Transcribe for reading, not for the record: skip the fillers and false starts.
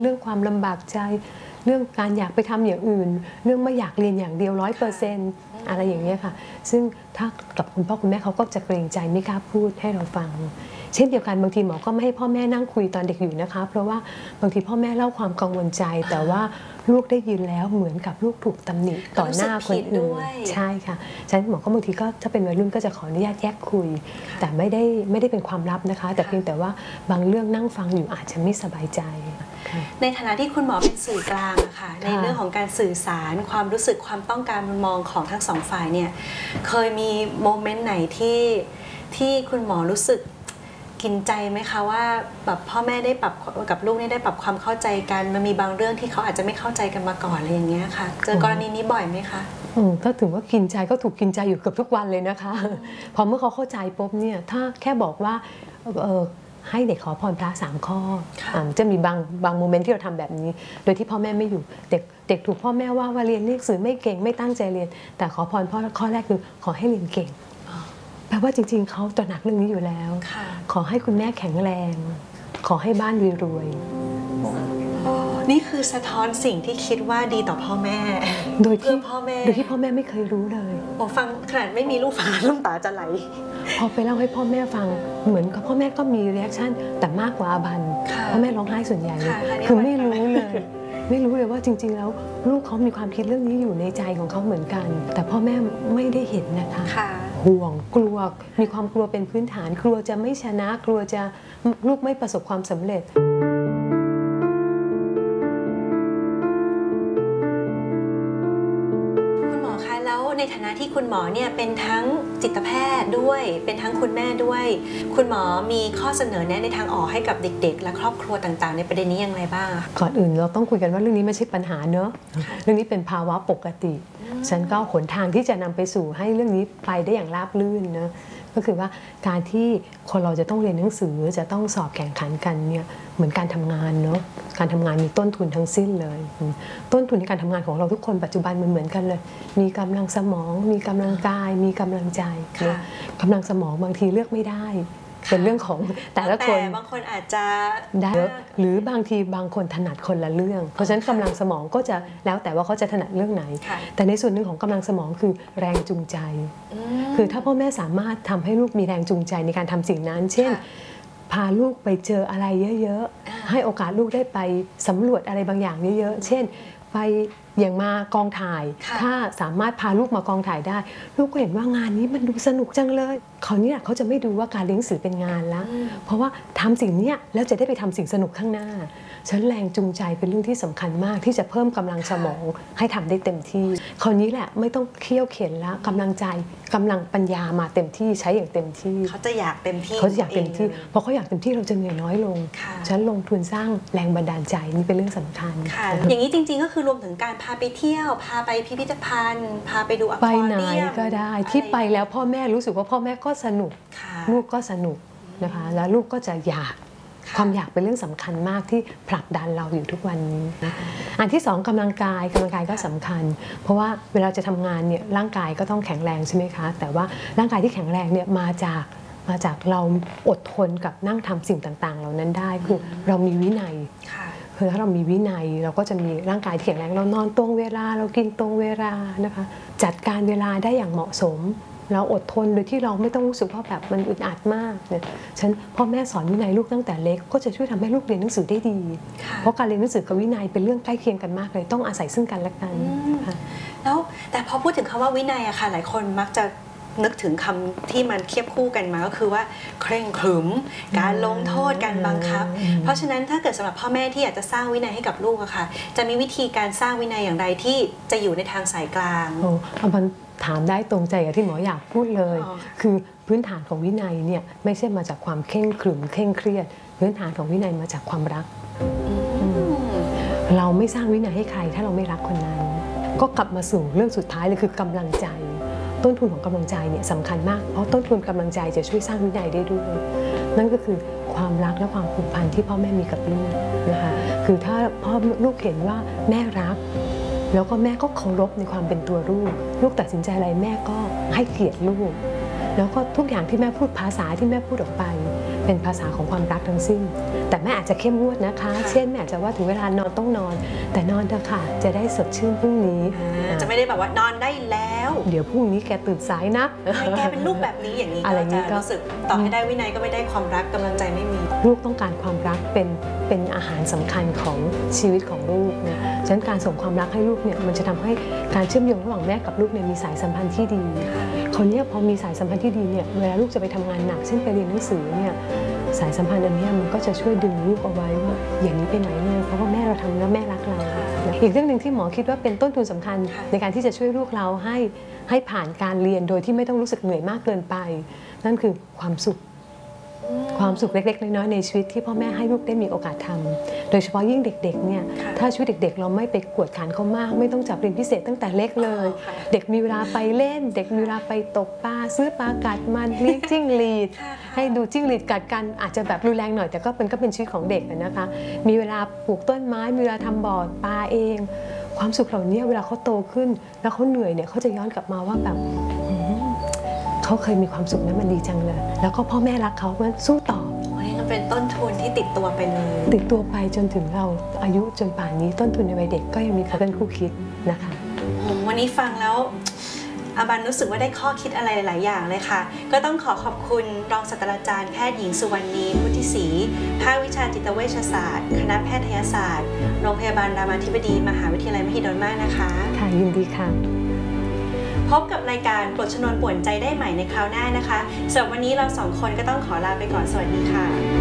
เรื่องความลำบากใจเรื่องการอยากไปทำอย่างอื่นเรื่องไม่อยากเรียนอย่างเดียว100%อะไรอย่างเงี้ยค่ะซึ่งถ้ากับคุณพ่อคุณแม่เขาก็จะเกรงใจไม่กล้าพูดให้เราฟังเช่นเดียวกันบางทีหมอก็ไม่ให้พ่อแม่นั่งคุยตอนเด็กอยู่นะคะเพราะว่าบางทีพ่อแม่เล่าความกังวลใจแต่ว่าลูกได้ยินแล้วเหมือนกับลูกถูกตำหนิต่อหน้าคนอื่นใช่ค่ะฉะนั้นหมอก็บางทีก็ถ้าเป็นวัยรุ่นก็จะขออนุญาตแยกคุยแต่ไม่ได้เป็นความลับนะคะแต่เพียงแต่ว่าบางเรื่องนั่งฟังอยู่อาจจะไม่สบายใจในฐานะที่คุณหมอเป็นสื่อกลางอะค่ะในเรื่องของการสื่อสารความรู้สึกความต้องการมุมมองของทั้งสองฝ่ายเนี่ยเคยมีโมเมนต์ไหนที่คุณหมอรู้สึกกินใจไหมคะว่าแบบพ่อแม่ได้ปรับกับลูกได้ปรับความเข้าใจกันมันมีบางเรื่องที่เขาอาจจะไม่เข้าใจกันมาก่อนอะไรอย่างเงี้ยค่ะเจอกรณีนี้บ่อยไหมคะถ้าถึงว่ากินใจก็ถูกกินใจอยู่เกือบทุกวันเลยนะคะพอเมื่อเขาเข้าใจปุ๊บเนี่ยถ้าแค่บอกว่าให้เด็กขอพรพระ3 ข้อจะมีบางโมเมนต์ที่เราทำแบบนี้โดยที่พ่อแม่ไม่อยู่เด็กถูกพ่อแม่ว่าเรียนหนังสือไม่เก่งไม่ตั้งใจเรียนแต่ขอพรพ่อข้อแรกคือขอให้เรียนเก่งแปลว่าจริงๆเขาตระหนักเรื่องนี้อยู่แล้วขอให้คุณแม่แข็งแรงขอให้บ้านรวยนี่คือสะท้อนสิ่งที่คิดว่าดีต่อพ่อแม่โดยที่พ่อแม่ไม่เคยรู้เลยฟังขนาดไม่มีลูกฟังน้ำตาจะไหลพอไปเล่าให้พ่อแม่ฟังเหมือนกับพ่อแม่ก็มีรีแอคชั่นแต่มากกว่าอาบันพ่อแม่ร้องไห้ส่วนใหญ่เลยคือไม่รู้เลยว่าจริงๆแล้วลูกเขามีความคิดเรื่องนี้อยู่ในใจของเขาเหมือนกันแต่พ่อแม่ไม่ได้เห็นนะคะห่วงกลัวมีความกลัวเป็นพื้นฐานกลัวจะไม่ชนะกลัวจะลูกไม่ประสบความสำเร็จในฐานะที่คุณหมอเนี่ยเป็นทั้งจิตแพทย์ด้วยเป็นทั้งคุณแม่ด้วยคุณหมอมีข้อเสนอแนะในทางออกให้กับเด็กๆและครอบครัวต่างๆในประเด็นนี้อย่างไรบ้างก่อนอื่นเราต้องคุยกันว่าเรื่องนี้ไม่ใช่ปัญหาเนอะเรื่องนี้เป็นภาวะปกติฉันก็หนทางที่จะนำไปสู่ให้เรื่องนี้ไปได้อย่างราบรื่นนะก็คือว่าการที่คนเราจะต้องเรียนหนังสือจะต้องสอบแข่งขันกันเนี่ยเหมือนการทำงานเนาะการทำงานมีต้นทุนทั้งสิ้นเลยต้นทุนในการทำงานของเราทุกคนปัจจุบันมันเหมือนกันเลยมีกำลังสมองมีกำลังกายมีกำลังใจกำลังสมองบางทีเลือกไม่ได้เป็นเรื่องของแต่ละคนบางคนอาจจะได้หรือบางทีบางคนถนัดคนละเรื่องเพราะฉะนั้นกำลังสมองก็จะแล้วแต่ว่าเขาจะถนัดเรื่องไหนแต่ในส่วนหนึ่งของกำลังสมองคือแรงจูงใจคือถ้าพ่อแม่สามารถทำให้ลูกมีแรงจูงใจในการทำสิ่งนั้นเช่นพาลูกไปเจออะไรเยอะๆให้โอกาสลูกได้ไปสำรวจอะไรบางอย่างเยอะๆเช่นไปอย่างมากองถ่ายถ้าสามารถพาลูกมากองถ่ายได้ลูกก็เห็นว่างานนี้มันดูสนุกจังเลยเขาเนี่ยเขาจะไม่ดูว่าการเรียนหนังสือเป็นงานแล้วเพราะว่าทำสิ่งนี้แล้วจะได้ไปทำสิ่งสนุกข้างหน้าฉันแรงจูงใจเป็นเรื่องที่สำคัญมากที่จะเพิ่มกำลังสมองให้ทำได้เต็มที่คราวนี้แหละไม่ต้องเคี่ยวเข็นแล้วกำลังใจกำลังปัญญามาเต็มที่ใช้อย่างเต็มที่เขาจะอยากเต็มที่เขาอยากเต็มที่พอเขาอยากเต็มที่เราจะเหนื่อยน้อยลงฉันลงทุนสร้างแรงบันดาลใจนี่เป็นเรื่องสำคัญอย่างนี้จริงๆก็คือรวมถึงการพาไปเที่ยวพาไปพิพิธภัณฑ์พาไปดูอควาเรียมไปไหนก็ได้ที่ไปแล้วพ่อแม่รู้สึกว่าพ่อแม่ก็สนุกลูกก็สนุกนะคะแล้วลูกก็จะอยากความอยากเป็นเรื่องสำคัญมากที่ผลักดันเราอยู่ทุกวันนี้อันที่2กำลังกายก็สำคัญเพราะว่าเวลาจะทำงานเนี่ยร่างกายก็ต้องแข็งแรงใช่ไหมคะแต่ว่าร่างกายที่แข็งแรงเนี่ยมาจากเราอดทนกับนั่งทำสิ่งต่างๆเหล่านั้นได้คือเรามีวินัยคือถ้าเรามีวินัยเราก็จะมีร่างกายที่แข็งแรงเรานอนตรงเวลาเรากินตรงเวลานะคะจัดการเวลาได้อย่างเหมาะสมเราอดทนโดยที่เราไม่ต้องรู้สึกว่าแบบมันอึดอัดมากเนี่ยฉันพ่อแม่สอนวินัยลูกตั้งแต่เล็กก็จะช่วยทำให้ลูกเรียนหนังสือได้ดีเพราะการเรียนหนังสือกับวินัยเป็นเรื่องใกล้เคียงกันมากเลยต้องอาศัยซึ่งกันและกันแล้วแต่พอพูดถึงคำว่าวินัยอะค่ะหลายคนมักจะนึกถึงคำที่มันเทียบคู่กันมาก็คือว่าเคร่งขรึมการลงโทษการบังคับเพราะฉะนั้นถ้าเกิดสำหรับพ่อแม่ที่อยากจะสร้างวินัยให้กับลูกอะค่ะจะมีวิธีการสร้างวินัยอย่างไรที่จะอยู่ในทางสายกลางมันถามได้ตรงใจกับที่หมออยากพูดเลยคือพื้นฐานของวินัยเนี่ยไม่ใช่มาจากความเคร่งขรึมเคร่งเครียดพื้นฐานของวินัยมาจากความรักเราไม่สร้างวินัยให้ใครถ้าเราไม่รักคนนั้นก็กลับมาสู่เรื่องสุดท้ายเลยคือกำลังใจต้นทุนของกำลังใจเนี่ยสำคัญมากเพราะต้นทุนกำลังใจจะช่วยสร้างวินัยได้ด้วยนั่นก็คือความรักและความผูกพันที่พ่อแม่มีกับลูกนะคะคือถ้าพ่อลูกเห็นว่าแม่รักแล้วก็แม่ก็เคารพในความเป็นตัวลูกตัดสินใจอะไรแม่ก็ให้เกียรติลูกแล้วก็ทุกอย่างที่แม่พูดภาษาที่แม่พูดออกไปเป็นภาษาของความรักทั้งสิ้นแต่แม่อาจจะเข้มงวดนะคะ เช่นแม่อาจจะว่าถึงเวลานอนต้องนอนแต่นอนเถอะค่ะจะได้สดชื่นพรุ่งนี้จะไม่ได้แบบว่านอนได้แล้วเดี๋ยวพรุ่งนี้แกตื่นสายนะแกเป็นลูกแบบนี้อย่างนี้ก็จะรู้สึกต่อให้ได้วินัยก็ไม่ได้ความรักกำลังใจไม่มีลูกต้องการความรักเป็นอาหารสำคัญของชีวิตของลูกนะฉะนั้นการส่งความรักให้ลูกเนี่ยมันจะทำให้การเชื่อมโยงระหว่างแม่กับลูกเนี่ยมีสายสัมพันธ์ที่ดีคนนี้พอมีสายสัมพันธ์ที่ดีเนี่ยเวลาลูกจะไปทำงานหนักเช่นไปเรียนหนังสือเนี่ยสายสัมพันธ์อันนี้มันก็จะช่วยดึงลูกเอาไว้ว่าอย่างนี้ไปไหนเลยเพราะว่าแม่เราทำแล้วแม่รักเราอีกเรื่องหนึ่งที่หมอคิดว่าเป็นต้นทุนสำคัญในการที่จะช่วยลูกเราให้ผ่านการเรียนโดยที่ไม่ต้องรู้สึกเหนื่อยมากเกินไปนั่นคือความสุขเล็กๆน้อยๆในชีวิตที่พ่อแม่ให้ลูกได้มีโอกาสทำโดยเฉพาะยิ่งเด็กๆเนี่ยถ้าชีวิตเด็กๆเราไม่ไปกวดขันเขามากไม่ต้องจับเรียนพิเศษตั้งแต่เล็กเลยเด็กมีเวลาไปเล่นเด็กมีเวลาไปตกปลาซื้อปลากัดมันเลี้ยงจิ้งหรีดให้ดูจิ้งหรีดกัดกันอาจจะแบบรุนแรงหน่อยแต่ก็เป็นชีวิตของเด็กนะคะมีเวลาปลูกต้นไม้มีเวลาทำบ่อปลาเองความสุขเหล่านี้เวลาเขาโตขึ้นแล้วเขาเหนื่อยเนี่ยเขาจะย้อนกลับมาว่าแบบเขาเคยมีความสุขนะมันดีจังเลยแล้วก็พ่อแม่รักเขามันสู้ต่อนี่ก็เป็นต้นทุนที่ติดตัวไปเลยติดตัวไปจนถึงเราอายุจนป่านนี้ต้นทุนในวัยเด็กก็ยังมีเขาเป็นคู่คิดนะคะวันนี้ฟังแล้วอาบันรู้สึกว่าได้ข้อคิดอะไรหลายๆอย่างเลยค่ะก็ต้องขอบคุณรองศาสตราจารย์แพทย์หญิงสุวรรณีพุทธิศรีภาควิชาจิตเวชศาสตร์คณะแพทยศาสตร์โรงพยาบาลรามาธิบดีมหาวิทยาลัยมหิดลมากนะคะค่ะยินดีค่ะพบกับรายการปลดชนวนป่วนใจได้ใหม่ในคราวหน้านะคะสำหรับวันนี้เราสองคนก็ต้องขอลาไปก่อนสวัสดีค่ะ